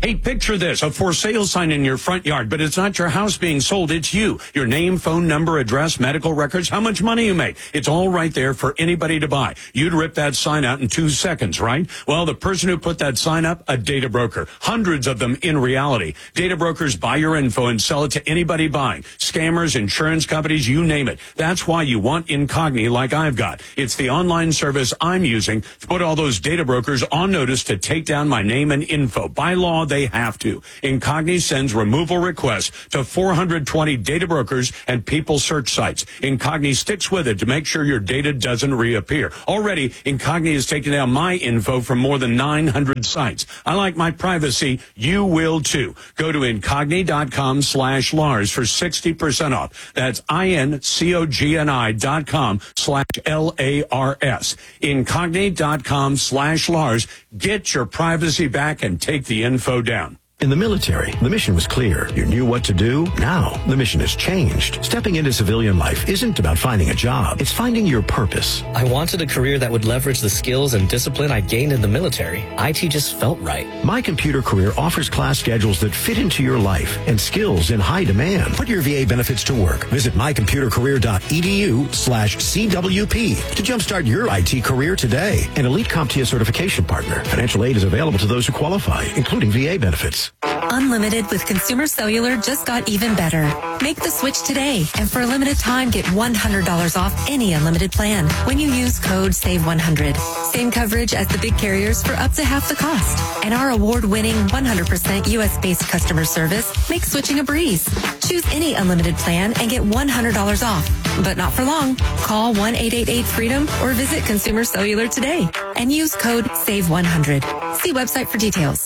Hey, picture this, a for sale sign in your front yard, but it's not your house being sold, it's you. Your name, phone number, address, medical records, how much money you make. It's all right there for anybody to buy. You'd rip that sign out in 2 seconds, right? Well, the person who put that sign up, a data broker. Hundreds of them in reality. Data brokers buy your info and sell it to anybody buying. Scammers, insurance companies, you name it. That's why you want Incogni like I've got. It's the online service I'm using to put all those data brokers on notice to take down my name and info. By law, they have to. Incogni sends removal requests to 420 data brokers and people search sites. Incogni sticks with it to make sure your data doesn't reappear. Already, Incogni has taken down my info from more than 900 sites. I like my privacy. You will too. Go to Incogni.com/Lars for 60% off. That's INCOGNI.com/LARS. Incogni.com/Lars. Get your privacy back and take the info down. In the military, the mission was clear. You knew what to do. Now, the mission has changed. Stepping into civilian life isn't about finding a job. It's finding your purpose. I wanted a career that would leverage the skills and discipline I gained in the military. IT just felt right. My Computer Career offers class schedules that fit into your life and skills in high demand. Put your VA benefits to work. Visit mycomputercareer.edu/CWP to jumpstart your IT career today. An elite CompTIA certification partner. Financial aid is available to those who qualify, including VA benefits. Unlimited with Consumer Cellular just got even better. Make the switch today, and for a limited time, get $100 off any unlimited plan when you use code SAVE100. Same coverage as the big carriers for up to half the cost. And our award-winning 100% U.S.-based customer service makes switching a breeze. Choose any unlimited plan and get $100 off. But not for long. Call 1-888-FREEDOM or visit Consumer Cellular today and use code SAVE100. See website for details.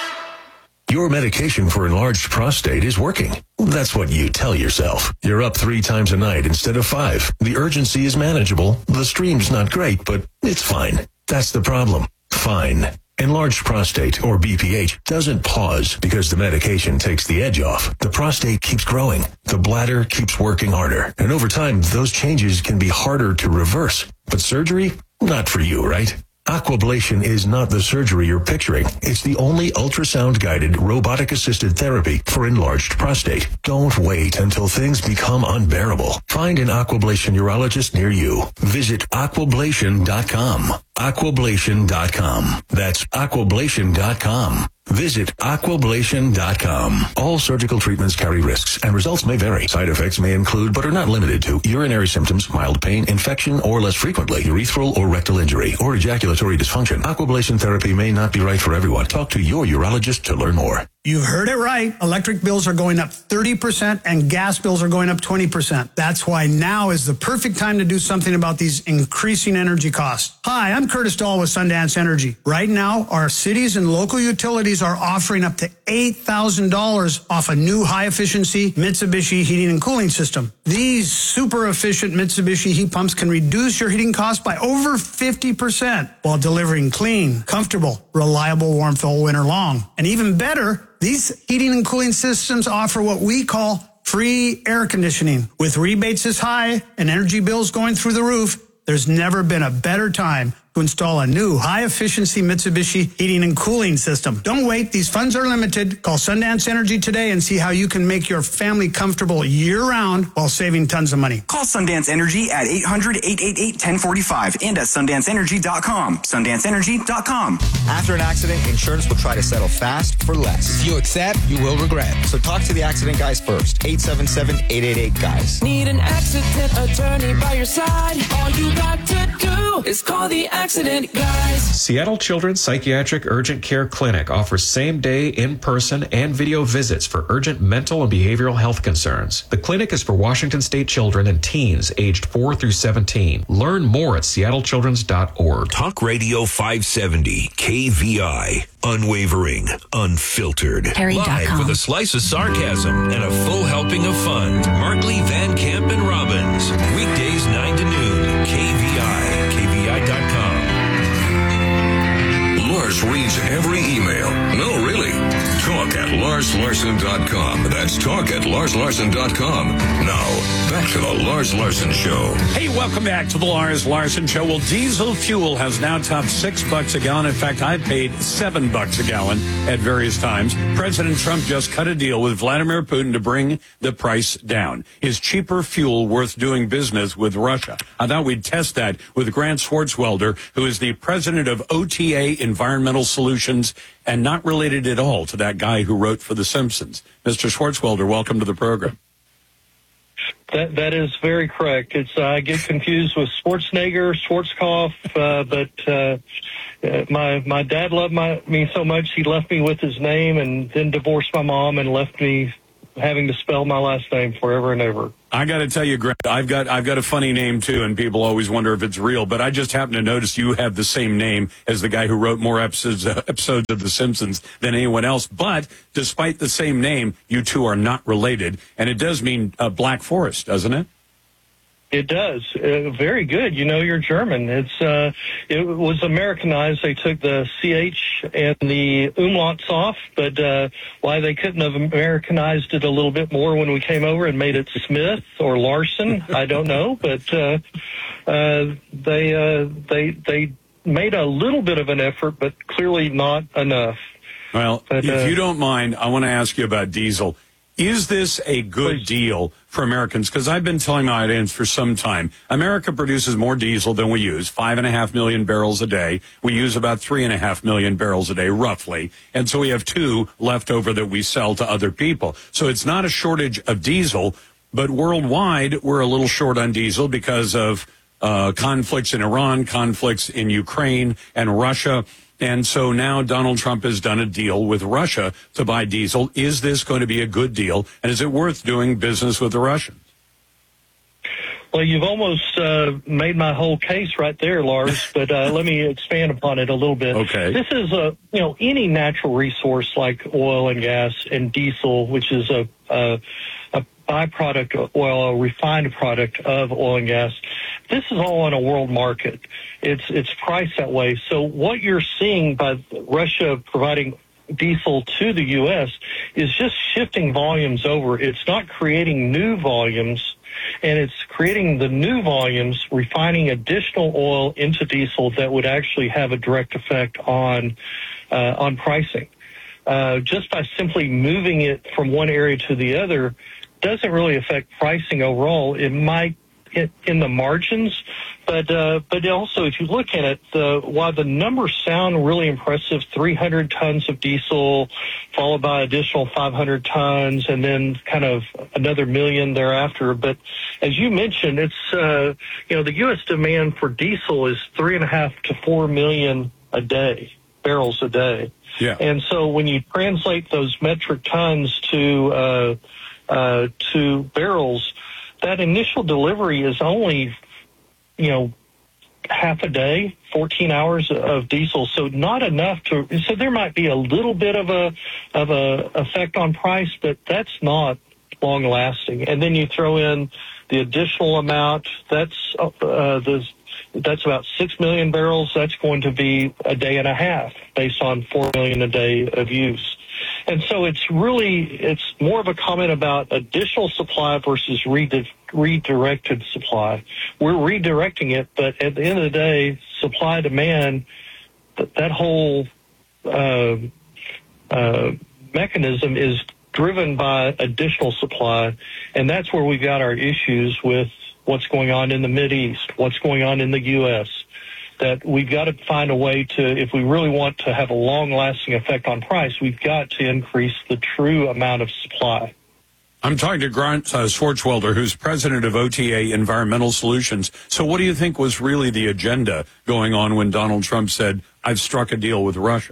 Your medication for enlarged prostate is working. That's what you tell yourself. You're up 3 times a night instead of 5. The urgency is manageable. The stream's not great, but it's fine. That's the problem. Fine. Enlarged prostate, or BPH, doesn't pause because the medication takes the edge off. The prostate keeps growing. The bladder keeps working harder. And over time, those changes can be harder to reverse. But surgery? Not for you, right? Aquablation is not the surgery you're picturing. It's the only ultrasound-guided, robotic-assisted therapy for enlarged prostate. Don't wait until things become unbearable. Find an Aquablation urologist near you. Visit aquablation.com. Aquablation.com. That's aquablation.com. Visit aquablation.com. All surgical treatments carry risks, and results may vary. Side effects may include, but are not limited to, urinary symptoms, mild pain, infection, or less frequently, urethral or rectal injury, or ejaculatory dysfunction. Aquablation therapy may not be right for everyone. Talk to your urologist to learn more. You heard it right. Electric bills are going up 30% and gas bills are going up 20%. That's why now is the perfect time to do something about these increasing energy costs. Hi, I'm Curtis Dahl with Sundance Energy. Right now, our cities and local utilities are offering up to $8,000 off a new high-efficiency Mitsubishi heating and cooling system. These super efficient Mitsubishi heat pumps can reduce your heating costs by over 50% while delivering clean, comfortable, reliable warmth all winter long. And even better, these heating and cooling systems offer what we call free air conditioning. With rebates this high and energy bills going through the roof, there's never been a better time to install a new high-efficiency Mitsubishi heating and cooling system. Don't wait. These funds are limited. Call Sundance Energy today and see how you can make your family comfortable year-round while saving tons of money. Call Sundance Energy at 800-888-1045 and at SundanceEnergy.com. SundanceEnergy.com. After an accident, insurance will try to settle fast for less. If you accept, you will regret. So talk to the accident guys first. 877-888-GUYS. Need an accident attorney by your side. All you got to do is call the Accident Guys. Seattle Children's Psychiatric Urgent Care Clinic offers same-day, in-person, and video visits for urgent mental and behavioral health concerns. The clinic is for Washington State children and teens aged 4 through 17. Learn more at seattlechildrens.org. Talk Radio 570, KVI. Unwavering, unfiltered. Live with a slice of sarcasm and a full helping of fun. Markley, Van Camp, and Robbins. Weekdays 9 to noon. KVI. KVI.com. Lars reads every email. No, really. Talk at LarsLarson.com. That's talk at LarsLarson.com. Now, back to the Lars Larson Show. Hey, welcome back to the Lars Larson Show. Well, diesel fuel has now topped $6 a gallon. In fact, I've paid $7 a gallon at various times. President Trump just cut a deal with Vladimir Putin to bring the price down. Is cheaper fuel worth doing business with Russia? I thought we'd test that with Grant Swartzwelder, who is the president of OTA Environmental Solutions and not related at all to that guy who wrote for The Simpsons. Mr. Swartzwelder, welcome to the program. That is very correct. It's I get confused with Schwarzenegger, Schwarzkopf, but my dad loved me so much he left me with his name and then divorced my mom and left me having to spell my last name forever and ever. I got to tell you, Grant, I've got a funny name too, and people always wonder if it's real. But I just happen to notice you have the same name as the guy who wrote more episodes of The Simpsons than anyone else. But despite the same name, you two are not related, and it does mean Black Forest, doesn't it? It does. Very good. You know, you're German. It was Americanized. They took the CH and the umlauts off, but why they couldn't have Americanized it a little bit more when we came over and made it Smith or Larson, I don't know. But they made a little bit of an effort, but clearly not enough. Well, if you don't mind, I want to ask you about diesel. Is this a good deal for Americans? Because I've been telling my audience for some time, America produces more diesel than we use, 5.5 million barrels a day. We use about 3.5 million barrels a day, roughly. And so we have 2 left over that we sell to other people. So it's not a shortage of diesel, but worldwide, we're a little short on diesel because of conflicts in Iran, conflicts in Ukraine and Russia. And so now Donald Trump has done a deal with Russia to buy diesel. Is this going to be a good deal? And is it worth doing business with the Russians? Well, you've almost made my whole case right there, Lars, but let me expand upon it a little bit. Okay. This is any natural resource like oil and gas and diesel, which is a byproduct of oil, a refined product of oil and gas. This is all on a world market. It's priced that way. So what you're seeing by Russia providing diesel to the U.S. is just shifting volumes over. It's not creating new volumes, and it's creating the new volumes, refining additional oil into diesel that would actually have a direct effect on pricing. Just by simply moving it from one area to the other doesn't really affect pricing overall. It might in the margins, but also if you look at it, while the numbers sound really impressive, 300 tons of diesel followed by additional 500 tons and then kind of another million thereafter. But as you mentioned, it's the U.S. demand for diesel is 3.5 to 4 million a day, barrels a day. Yeah. And so when you translate those metric tons to barrels, that initial delivery is only, half a day, 14 hours of diesel. So not enough so there might be a little bit of a effect on price, but that's not long lasting. And then you throw in the additional amount, that's about 6 million barrels. That's going to be a day and a half based on 4 million a day of use. And so it's more of a comment about additional supply versus redirected supply. We're redirecting it, but at the end of the day, supply demand, that whole mechanism is driven by additional supply. And that's where we've got our issues with what's going on in the Mideast, what's going on in the U.S., that we've got to find a way to, if we really want to have a long-lasting effect on price, we've got to increase the true amount of supply. I'm talking to Grant Swartzwelder, who's president of OTA Environmental Solutions. So what do you think was really the agenda going on when Donald Trump said, I've struck a deal with Russia?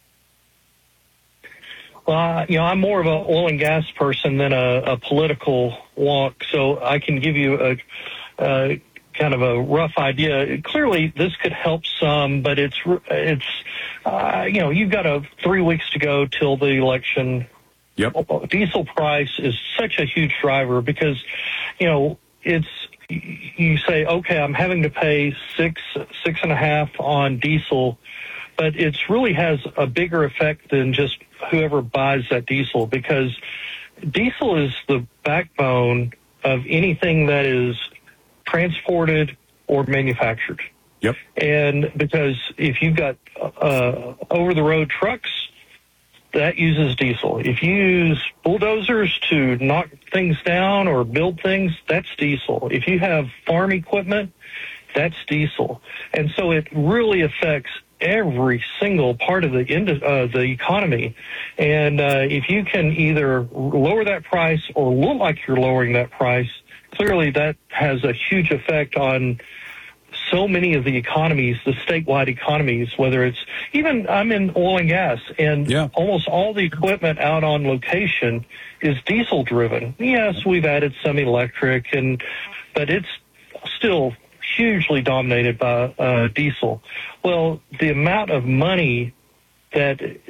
Well, I'm more of an oil and gas person than a political wonk, so I can give you a kind of a rough idea. Clearly, this could help some, but it's you've got 3 weeks to go till the election. Yep. Diesel price is such a huge driver because, you say, okay, I'm having to pay 6.5 on diesel, but it really has a bigger effect than just whoever buys that diesel, because diesel is the backbone of anything that is transported or manufactured. Yep. And because if you've got over-the-road trucks, that uses diesel. If you use bulldozers to knock things down or build things, that's diesel. If you have farm equipment, that's diesel. And so it really affects every single part of the economy. And if you can either lower that price or look like you're lowering that price, clearly that has a huge effect on so many of the economies, the statewide economies, whether it's even, I'm in oil and gas, and almost all the equipment out on location is diesel driven. Yes, we've added some electric, but it's still hugely dominated by diesel. Well, the amount of money that